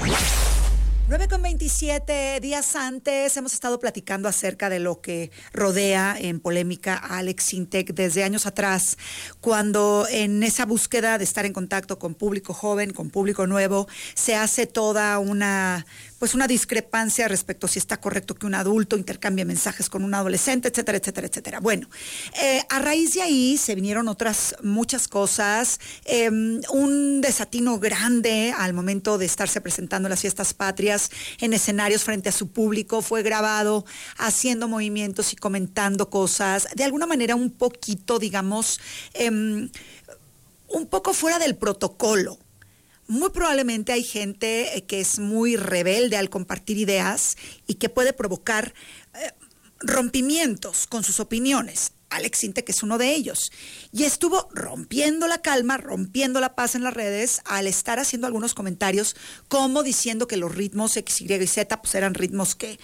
9:27 días antes hemos estado platicando acerca de lo que rodea en polémica a Alex Sintek desde años atrás, cuando en esa búsqueda de estar en contacto con público joven, con público nuevo, se hace toda una discrepancia respecto a si está correcto que un adulto intercambie mensajes con un adolescente, etcétera, etcétera, etcétera. Bueno, a raíz de ahí se vinieron otras muchas cosas, un desatino grande al momento de estarse presentando en las fiestas patrias, en escenarios frente a su público, fue grabado haciendo movimientos y comentando cosas, de alguna manera un poquito, digamos, un poco fuera del protocolo. Muy probablemente hay gente que es muy rebelde al compartir ideas y que puede provocar rompimientos con sus opiniones. Alex Sintek es uno de ellos. Y estuvo rompiendo la calma, rompiendo la paz en las redes al estar haciendo algunos comentarios como diciendo que los ritmos X, Y y Z pues eran ritmos que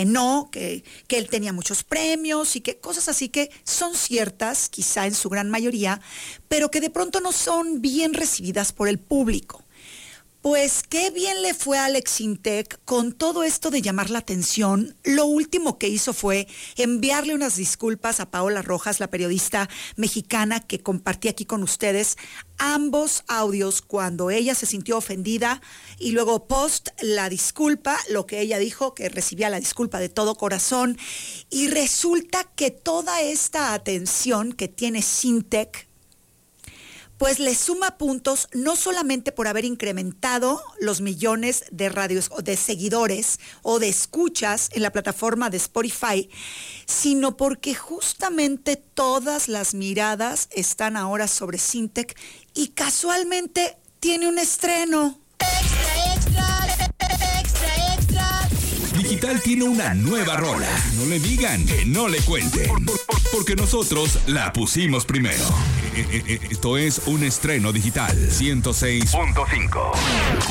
él tenía muchos premios y que cosas así que son ciertas, quizá en su gran mayoría, pero que de pronto no son bien recibidas por el público. Pues qué bien le fue a Alex Sintek con todo esto de llamar la atención. Lo último que hizo fue enviarle unas disculpas a Paola Rojas, la periodista mexicana que compartí aquí con ustedes ambos audios cuando ella se sintió ofendida y luego post la disculpa, lo que ella dijo, que recibía la disculpa de todo corazón. Y resulta que toda esta atención que tiene Sintek pues le suma puntos no solamente por haber incrementado los millones de radios o de seguidores o de escuchas en la plataforma de Spotify, sino porque justamente todas las miradas están ahora sobre Sintek y casualmente tiene un estreno. Extra, extra, extra, extra. Digital tiene una nueva rola. No le digan que no le cuenten, porque nosotros la pusimos primero. Esto es un estreno digital 106.5.